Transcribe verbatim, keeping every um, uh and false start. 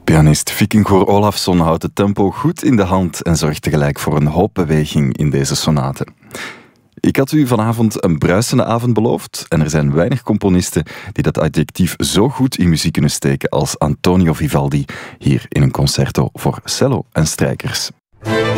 Pianist Vikingur Olafsson houdt het tempo goed in de hand en zorgt tegelijk voor een hoop beweging in deze sonate. Ik had u vanavond een bruisende avond beloofd en er zijn weinig componisten die dat adjectief zo goed in muziek kunnen steken als Antonio Vivaldi hier in een concerto voor cello en strijkers.